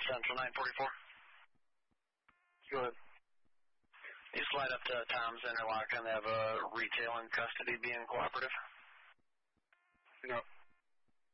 Central 944. Go ahead. You slide up to Tom's Interlock and they have a retail in custody being cooperative. No.